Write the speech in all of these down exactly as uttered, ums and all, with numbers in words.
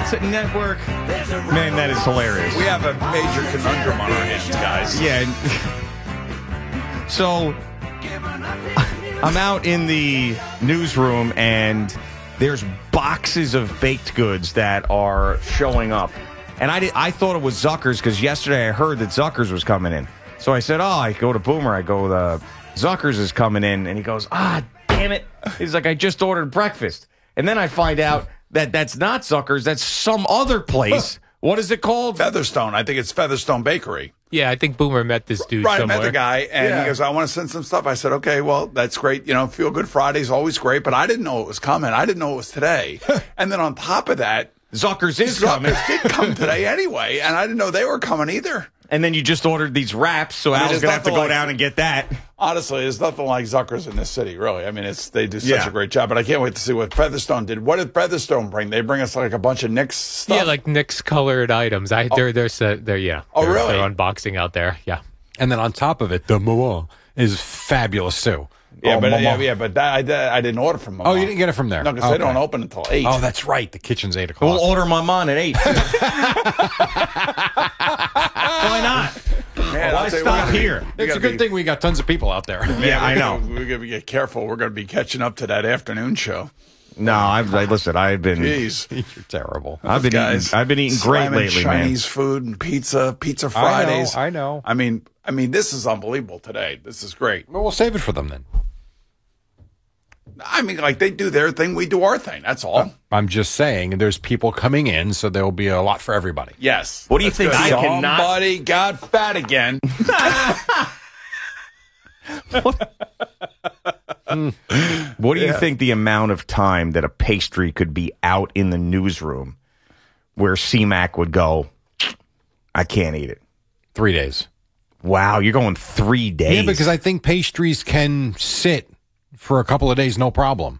Sports Network. Man, that is hilarious. We have a major conundrum on our hands, guys. Yeah. So, I'm out in the newsroom, and there's boxes of baked goods that are showing up. And I, did, I thought it was Zucker's because yesterday I heard that Zucker's was coming in. So I said, oh, I go to Boomer. I go, the Zucker's is coming in. And he goes, ah, damn it. He's like, I just ordered breakfast. And then I find out that that's not Zucker's. That's some other place. What is it called? Featherstone. I think it's Featherstone Bakery. Yeah, I think Boomer met this dude right, somewhere. I met the guy, and yeah. he goes, I want to send some stuff. I said, okay, well, that's great. You know, Feel Good Friday's always great, but I didn't know it was coming. I didn't know it was today. And then on top of that, Zucker's is coming. Zucker's did come today anyway, and I didn't know they were coming either. And then you just ordered these wraps, so I mean, Al's going to have to go like, down and get that. Honestly, there's nothing like Zucker's in this city, really. I mean, it's they do such yeah. a great job, but I can't wait to see what Featherstone did. What did Featherstone bring? They bring us like a bunch of Knicks stuff? Yeah, like Knicks colored items. I oh. They're, they're, they're, they're, yeah. Oh, they're, really? They're unboxing out there, yeah. And then on top of it, the Moa is fabulous, too. Yeah, oh, but Mama. yeah, yeah, but that, I, I didn't order from Mama. Oh, you didn't get it from there? No, because okay. they don't open until eight. Oh, that's right. The kitchen's eight o'clock. We'll order Mama at eight. Why not? Man, Why stop be, here? It's a good be, thing we got tons of people out there. Yeah, I know. We're going to get careful. We're going to be catching up to that afternoon show. No, I've I, listen. I've been. Jeez, you're terrible. I've been guys, eating. I've been eating great lately, Chinese man. Chinese food and pizza, pizza Fridays. I know, I know. I mean, I mean, this is unbelievable today. This is great. Well, we'll save it for them then. I mean, like they do their thing, we do our thing. That's all. Uh, I'm just saying, there's people coming in, so there will be a lot for everybody. Yes. What do you think? Good. I cannot. Somebody got fat again. What do you yeah. think the amount of time that a pastry could be out in the newsroom where C MAC would go, I can't eat it? Three days. Wow, you're going three days. Yeah, because I think pastries can sit for a couple of days, no problem.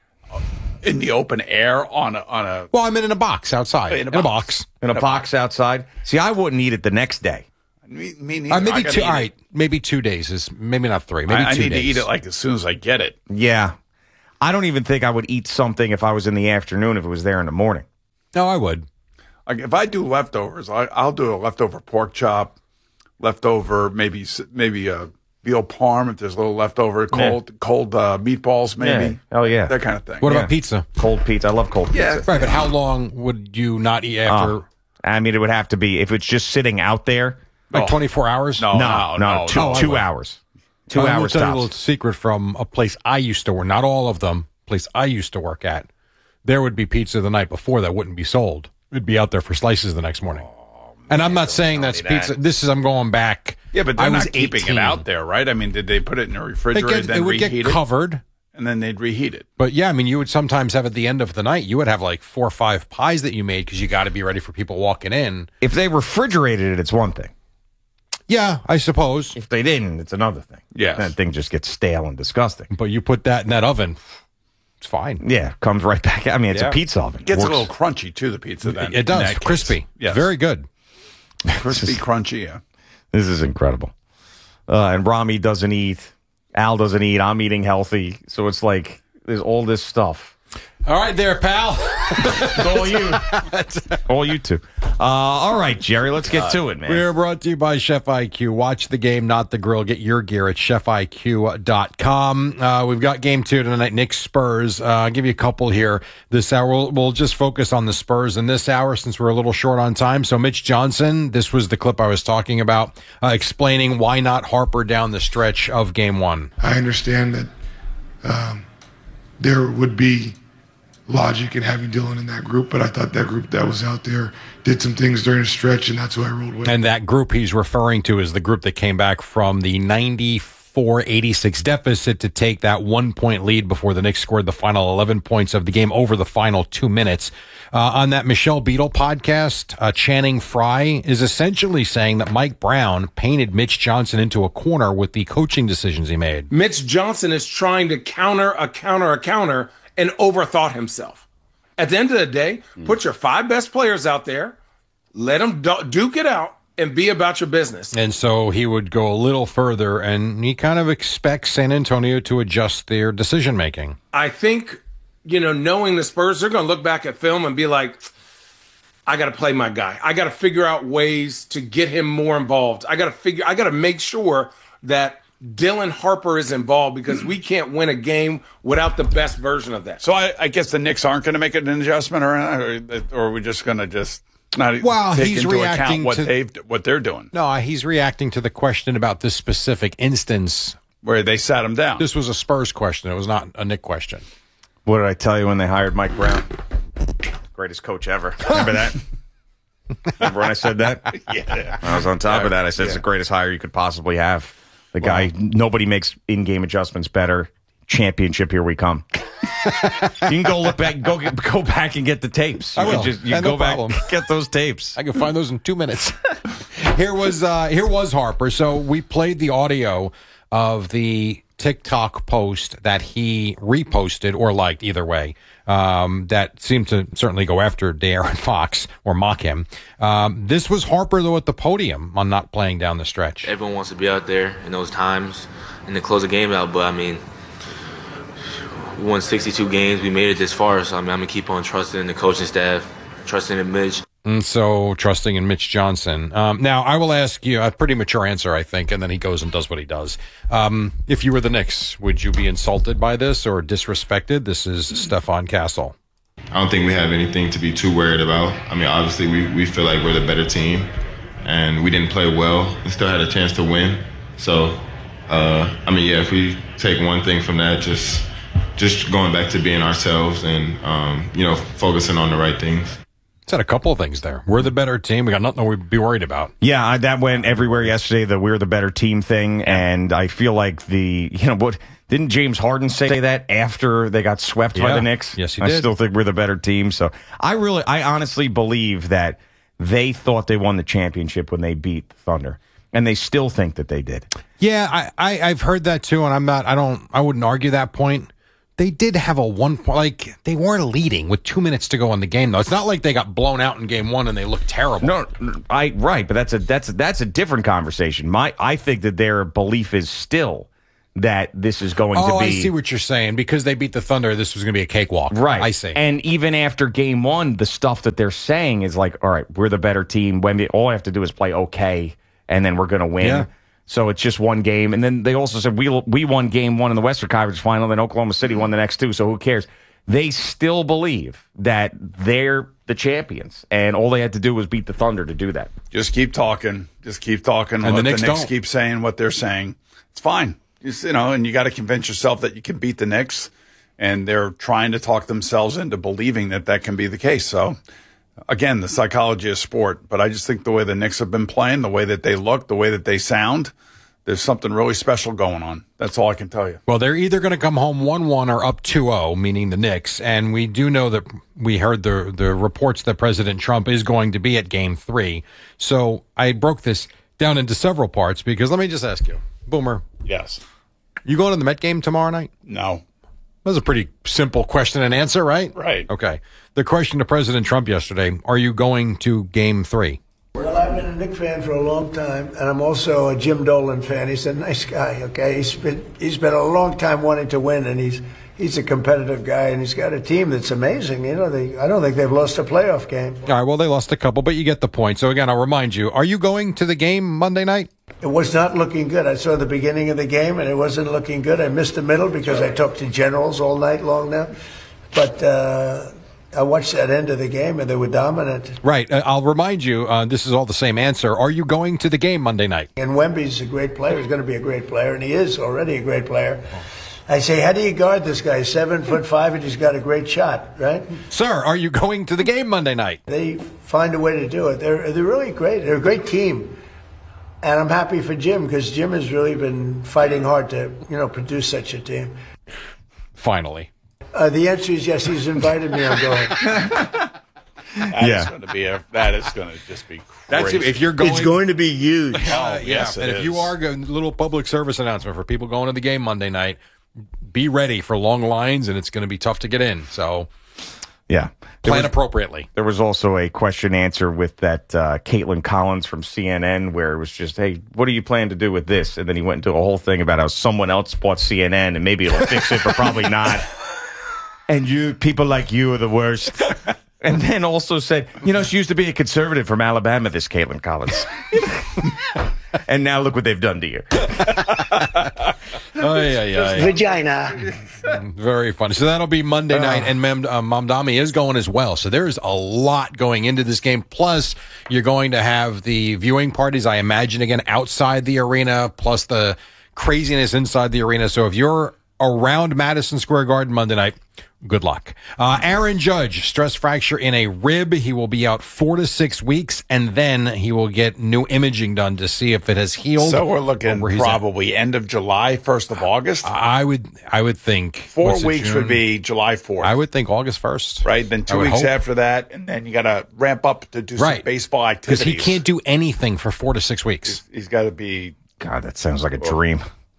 In the open air on a, on a... Well, I mean in a box outside. In a, in a box. box. In a, in a box, box outside. See, I wouldn't eat it the next day. Me, me neither. Uh, maybe two. All right, maybe two days is maybe not three. Maybe I, two I need days. to eat it like as soon as I get it. Yeah, I don't even think I would eat something if I was in the afternoon if it was there in the morning. No, I would. Like if I do leftovers, I, I'll do a leftover pork chop, leftover maybe maybe a veal parm if there's a little leftover, cold yeah. cold uh, meatballs maybe. Yeah. Oh yeah, that kind of thing. What yeah. about pizza? Cold pizza. I love cold yeah. pizza. Right, but how long would you not eat after? Oh, I mean, it would have to be if it's just sitting out there. Like oh. twenty-four hours? No, no, no, no, no two, no, two hours. Two well, hours I'll tell tops. you a little secret from a place I used to work. Not all of them. Place I used to work at. There would be pizza the night before that wouldn't be sold. It'd be out there for slices the next morning. Oh, man, and I'm not saying that's pizza. That. This is I'm going back. Yeah, but they're I not was keeping eighteen. it out there, right? I mean, did they put it in a refrigerator It, and get, then it would reheat get covered. It? And then they'd reheat it. But yeah, I mean, you would sometimes have at the end of the night, you would have like four or five pies that you made because you got to be ready for people walking in. If they refrigerated it, it's one thing. Yeah, I suppose. If they didn't, it's another thing. Yes. That thing just gets stale and disgusting. But you put that in that oven, it's fine. Yeah, comes right back. I mean, it's yeah. a pizza oven. It gets Works. a little crunchy, too, the pizza then. It, it does. Crispy. Yes. Very good. Crispy, crunchy, yeah. This is incredible. Uh, and Rami doesn't eat. Al doesn't eat. I'm eating healthy. So it's like there's all this stuff. All right there, pal. It's all you. all you two. Uh, all right, Jerry, let's get to it, man. We're brought to you by Chef I Q. Watch the game, not the grill. Get your gear at chef I Q dot com. Uh, we've got game two tonight, Knicks Spurs. Uh, I'll give you a couple here this hour. We'll, we'll just focus on the Spurs in this hour since we're a little short on time. So Mitch Johnson, this was the clip I was talking about, uh, explaining why not Harper down the stretch of game one. I understand that um, there would be logic in having Dylan in that group, but I thought that group that was out there did some things during the stretch, and that's who I rolled with. And that group he's referring to is the group that came back from the ninety-four eighty-six deficit to take that one-point lead before the Knicks scored the final eleven points of the game over the final two minutes. Uh, on that Michelle Beadle podcast, uh, Channing Frye is essentially saying that Mike Brown painted Mitch Johnson into a corner with the coaching decisions he made. Mitch Johnson is trying to counter a counter a counter and overthought himself. At the end of the day, mm. put your five best players out there, let them duke it out, and be about your business. And so he would go a little further, and he kind of expects San Antonio to adjust their decision-making. I think, you know, knowing the Spurs, they're going to look back at film and be like, I got to play my guy. I got to figure out ways to get him more involved. I got to figure. I got to make sure that Dylan Harper is involved because we can't win a game without the best version of that. So I, I guess the Knicks aren't going to make an adjustment, or or, or are we just going to just not Well, take he's into reacting account what to- they've what they're doing, No, he's reacting to the question about this specific instance. where they sat him down? This was a Spurs question. It was not a Nick question. What did I tell you when they hired Mike Brown? Greatest coach ever. Remember that? Remember when I said that? Yeah. I was on top of that. I said it's the greatest hire you could possibly have. The guy, nobody makes in-game adjustments better. Championship, here we come. You can go look back, go get, go back and get the tapes. You I will. can Just, you Yeah, go no back, problem. get those tapes. I can find those in two minutes. here was uh, here was Harper. So we played the audio of the TikTok post that he reposted or liked, either way. Um, that seemed to certainly go after De'Aaron Fox or mock him. Um, this was Harper, though, at the podium on not playing down the stretch. Everyone wants to be out there in those times and to close the game out, but I mean, we won sixty-two games. We made it this far, so I mean, I'm gonna keep on trusting in the coaching staff, trusting in Mitch. And so trusting in Mitch Johnson. Um, now, I will ask you a pretty mature answer, I think, and then he goes and does what he does. Um, if you were the Knicks, would you be insulted by this or disrespected? This is Stefan Castle. I don't think we have anything to be too worried about. I mean, obviously, we, we feel like we're the better team, and we didn't play well. We still had a chance to win. So, uh, I mean, yeah, if we take one thing from that, just just going back to being ourselves and, um, you know, focusing on the right things. Said a couple of things there. We're the better team. We got nothing to be worried about. Yeah, I, that went everywhere yesterday, the we're the better team thing, and I feel like the, you know, what, didn't James Harden say that after they got swept by Yeah. the Knicks? Yes, he I did. still think we're the better team, so I really, I honestly believe that they thought they won the championship when they beat the Thunder, and they still think that they did. Yeah, I, I, I've heard that too, and I'm not, I don't, I wouldn't argue that point. They did have a one point, like, they weren't leading with two minutes to go in the game, though. It's not like they got blown out in game one and they looked terrible. No, I right, but that's a that's a, that's a different conversation. My I think that their belief is still that this is going Oh, to be. I see what you're saying. Because they beat the Thunder, this was going to be a cakewalk. Right. I see. And even after game one, the stuff that they're saying is like, all right, we're the better team. Wemby, all I have to do is play okay, and then we're going to win. Yeah. So it's just one game. And then they also said we we won game one in the Western Conference Final, then Oklahoma City won the next two, so who cares? They still believe that they're the champions, and all they had to do was beat the Thunder to do that. Just keep talking. Just keep talking. And Let the Knicks don't. keep saying what they're saying. It's fine. Just, you know, and you got to convince yourself that you can beat the Knicks, and they're trying to talk themselves into believing that that can be the case. So, again, the psychology of sport. But I just think the way the Knicks have been playing, the way that they look, the way that they sound, there's something really special going on. That's all I can tell you. Well, they're either going to come home one one or up two oh, meaning the Knicks. And we do know that we heard the the reports that President Trump is going to be at game three. So I broke this down into several parts because let me just ask you, Boomer, Yes. you going to the Met game tomorrow night? No. That was a pretty simple question and answer, right? Right. Okay. The question to President Trump yesterday, are you going to game three? Well, I've been a Knick fan for a long time, and I'm also a Jim Dolan fan. He's a nice guy, okay? He's been he's been a long time wanting to win, and he's he's a competitive guy, and he's got a team that's amazing. You know, they I don't think they've lost a playoff game. All right, well, they lost a couple, but you get the point. So, again, I'll remind you, are you going to the game Monday night? It was not looking good. I saw the beginning of the game, and it wasn't looking good. I missed the middle because I talked to generals all night long now. But uh, I watched that end of the game, and they were dominant. Right. Uh, I'll remind you, uh, this is all the same answer. Are you going to the game Monday night? And Wemby's a great player. He's going to be a great player, and he is already a great player. I say, how do you guard this guy? Seven foot five, and he's got a great shot, right? Sir, are you going to the game Monday night? They find a way to do it. They're they're really great. They're a great team, and I'm happy for Jim because Jim has really been fighting hard to you know produce such a team. Finally. Uh, the answer is yes. He's invited me. I'm going. That Yeah. is going to be a, that is going to just be crazy. That's if you're going. It's going to be huge. Uh, yeah, yes, it and if is. you are going, little public service announcement for people going to the game Monday night, be ready for long lines, and it's going to be tough to get in. So Yeah. There plan was, appropriately. there was also a question answer with that uh, Caitlin Collins from C N N where it was just, hey, what do you plan to do with this? And then he went into a whole thing about how someone else bought C N N and maybe it'll fix it, but probably not. And you, people like you are the worst. And then also said, you know, she used to be a conservative from Alabama, this Caitlin Collins. And now look what they've done to you. Oh, yeah, yeah, yeah. Vagina. Very funny. So that'll be Monday Uh. night, and Mem, uh, Mamdani is going as well. So there's a lot going into this game. Plus, you're going to have the viewing parties, I imagine, again, outside the arena, plus the craziness inside the arena. So if you're around Madison Square Garden Monday night, good luck. Uh, Aaron Judge, stress fracture in a rib. He will be out four to six weeks, and then he will get new imaging done to see if it has healed. So we're looking or where he's at. probably end of July, first of August. I would, I would think Four what's it, weeks June? would be July fourth. I would think August first. Right, then I two would weeks hope. after that, and then you got to ramp up to do Right. some baseball Because activities. he can't do anything for four to six weeks. He's got to be. God, that sounds like a dream.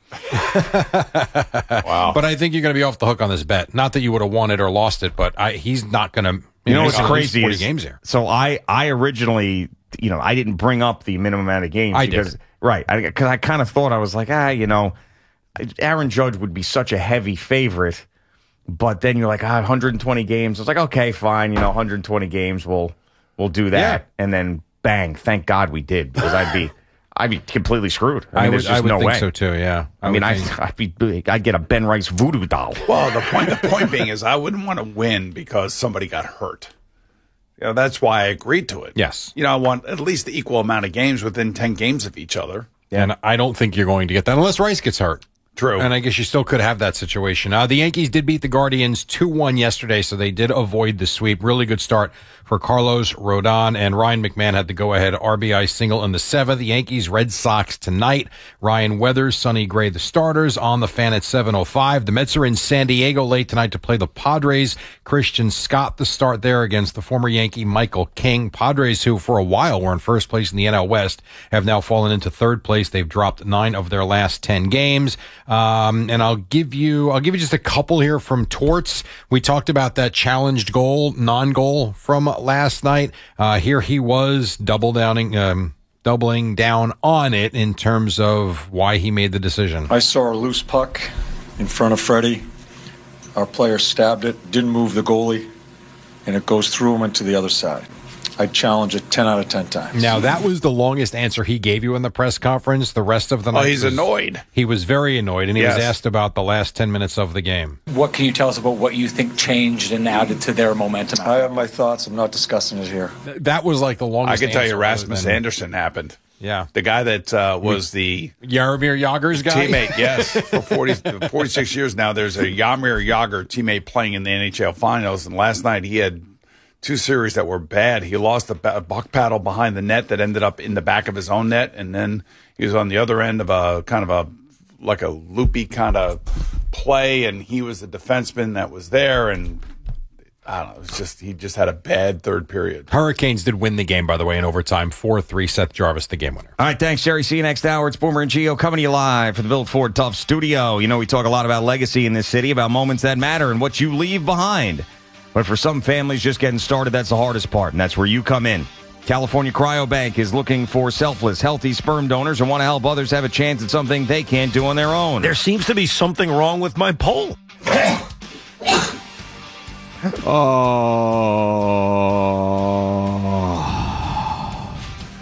Wow. But I think you're going to be off the hook on this bet. Not that you would have won it or lost it, but I, he's not going to. You know what's crazy forty is, games here. So I, I originally, you know, I didn't bring up the minimum amount of games. I because, did. Right. Because I, I kind of thought, I was like, ah, you know, Aaron Judge would be such a heavy favorite. But then you're like, ah, one hundred twenty games. I was like, okay, fine. You know, one hundred twenty games, we'll, we'll do that. Yeah. And then bang, thank God we did, because I'd be, I'd be completely screwed. I mean, I there's would, just I would no think way. so too. Yeah. I, mean, would I, think- I'd be, I'd get a Ben Rice voodoo doll. Well, the point, the point being is, I wouldn't want to win because somebody got hurt. You know, that's why I agreed to it. Yes. You know, I want at least the equal amount of games within ten games of each other. And I don't think you're going to get that unless Rice gets hurt. True. And I guess you still could have that situation. Uh, the Yankees did beat the Guardians two one yesterday, so they did avoid the sweep. Really good start for Carlos Rodon, and Ryan McMahon had the go-ahead R B I single in the seventh. The Yankees, Red Sox tonight. Ryan Weathers, Sonny Gray, the starters on the Fan at seven oh five. The Mets are in San Diego late tonight to play the Padres. Christian Scott, the start there against the former Yankee Michael King. Padres, who for a while were in first place in the N L West, have now fallen into third place. They've dropped nine of their last ten games. Um, and I'll give you, I'll give you just a couple here from Torts. We talked about that challenged goal, non-goal from last night. Uh, here he was double downing, um, doubling down on it in terms of why he made the decision. I saw a loose puck in front of Freddie. Our player stabbed it, didn't move the goalie, and it goes through him and to the other side. I challenge it ten out of ten times. Now, that was the longest answer he gave you in the press conference. The rest of the night Oh, he's was- annoyed. He was very annoyed, and he Yes. was asked about the last ten minutes of the game. What can you tell us about what you think changed and added to their momentum? I have my thoughts. I'm not discussing it here. Th- That was like the I longest can tell you answer Rasmus other than- Anderson happened. Yeah. The guy that uh, was the Jaromir Jagr's guy? teammate, yes. For forty, forty-six years now, there's a Jaromir Jagr teammate playing in the N H L Finals, and last night he had two series that were bad. He lost a ba- buck paddle behind the net that ended up in the back of his own net, and then he was on the other end of a kind of a like a loopy kind of play, and he was the defenseman that was there, and I don't know, it was just he just had a bad third period. Hurricanes did win the game, by the way, in overtime. four three, Seth Jarvis, the game winner. All right, thanks, Jerry. See you next hour. It's Boomer and Gio coming to you live from the Built Ford Tough studio. You know, we talk a lot about legacy in this city, about moments that matter and what you leave behind. But for some families just getting started, that's the hardest part, and that's where you come in. California Cryobank is looking for selfless, healthy sperm donors and want to help others have a chance at something they can't do on their own. There seems to be something wrong with my pole. Oh.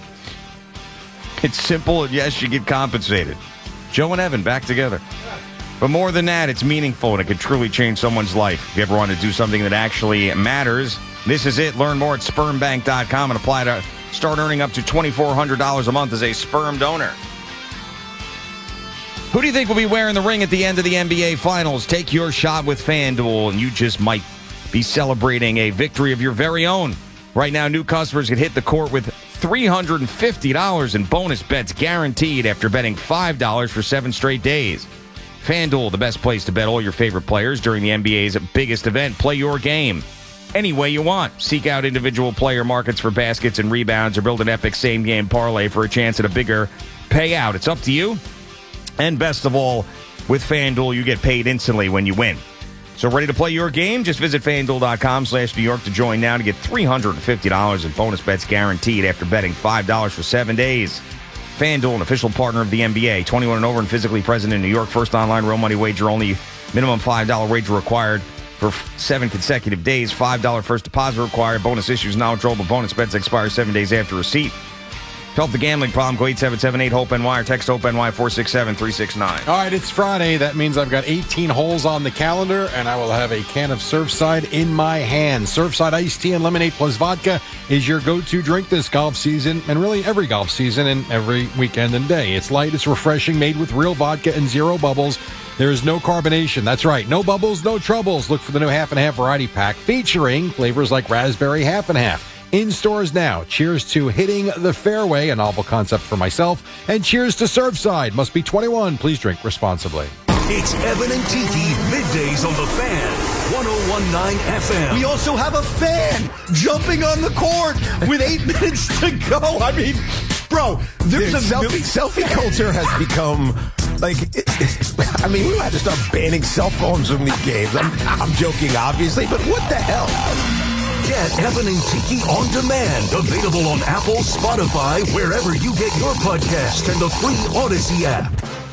It's simple, and yes, you get compensated. Joe and Evan back together. But more than that, it's meaningful, and it could truly change someone's life. If you ever want to do something that actually matters, this is it. Learn more at sperm bank dot com and apply to start earning up to twenty-four hundred dollars a month as a sperm donor. Who do you think will be wearing the ring at the end of the N B A Finals? Take your shot with FanDuel, and you just might be celebrating a victory of your very own. Right now, new customers can hit the court with three hundred fifty dollars in bonus bets guaranteed after betting five dollars for seven straight days. FanDuel, the best place to bet all your favorite players during the N B A's biggest event. Play your game any way you want. Seek out individual player markets for baskets and rebounds, or build an epic same-game parlay for a chance at a bigger payout. It's up to you. And best of all, with FanDuel, you get paid instantly when you win. So ready to play your game? Just visit FanDuel.com slash New York to join now to get three hundred fifty dollars in bonus bets guaranteed after betting five dollars for seven days. FanDuel, an official partner of the N B A. twenty-one and over and physically present in New York. First online real money wager only. Minimum five dollars wager required. for seven consecutive days. five dollars first deposit required. Bonus issues now withdrawable bonus bets expire seven days after receipt. To help the gambling problem, go eight seven seven eight hope N Y or text HOPE-NY four six seven three six nine. All right, it's Friday. That means I've got eighteen holes on the calendar, and I will have a can of Surfside in my hand. Surfside iced tea and lemonade plus vodka is your go-to drink this golf season, and really every golf season and every weekend and day. It's light, it's refreshing, made with real vodka and zero bubbles. There is no carbonation. That's right. No bubbles, no troubles. Look for the new half and half variety pack featuring flavors like raspberry half and half. In stores now. Cheers to Hitting the Fairway, a novel concept for myself. And cheers to Surfside. Must be twenty-one. Please drink responsibly. It's Evan and Tiki, middays on the Fan, one oh one point nine F M. We also have a fan jumping on the court with eight minutes to go. I mean, bro, there's Dude, a selfie, selfie culture has become like, it, it, I mean, we have to start banning cell phones from these games. I'm, I'm joking, obviously, but what the hell? Get Evan and Tiki on demand. Available on Apple, Spotify, wherever you get your podcast, and the free Odyssey app.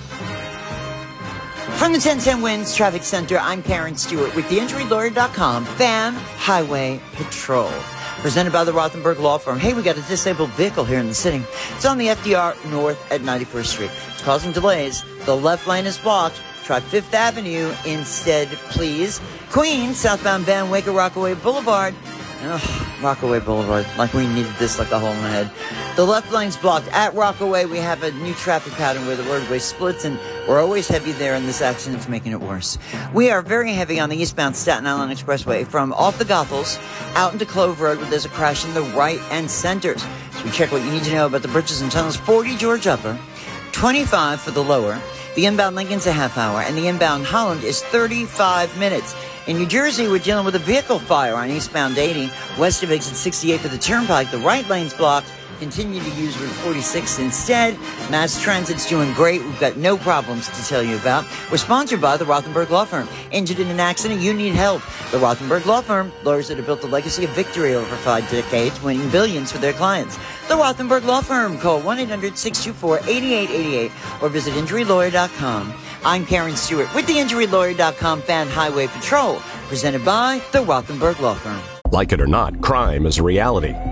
From the ten ten Winds Traffic Center, I'm Karen Stewart with the injury lawyer dot com Fan Highway Patrol. Presented by the Rothenberg Law Firm. Hey, we got a disabled vehicle here in the city. It's on the F D R North at ninety-first Street. It's causing delays. The left lane is blocked. Try Fifth Avenue instead, please. Queens, southbound Van Waker Rockaway Boulevard. Ugh, Rockaway Boulevard. Like we needed this like a hole in the head. The left lane's blocked. At Rockaway, we have a new traffic pattern where the roadway splits, and we're always heavy there, and this accident's making it worse. We are very heavy on the eastbound Staten Island Expressway from off the Goethals out into Clove Road, where there's a crash in the right and centers. So we check what you need to know about the bridges and tunnels. forty George Upper, twenty-five for the lower. The inbound Lincoln's a half hour, and the inbound Holland is thirty-five minutes. In New Jersey, we're dealing with a vehicle fire on eastbound eighty. West of exit sixty-eight for the Turnpike. The right lane's blocked. Continue to use Route forty-six instead. Mass Transit's doing great. We've got no problems to tell you about. We're sponsored by the Rothenberg Law Firm. Injured in an accident, you need help. The Rothenberg Law Firm, lawyers that have built a legacy of victory over five decades, winning billions for their clients. The Rothenberg Law Firm. Call one eight hundred six two four eight eight eight eight or visit injury lawyer dot com. I'm Karen Stewart with the injury lawyer dot com Fan Highway Patrol, presented by the Rothenberg Law Firm. Like it or not, crime is a reality.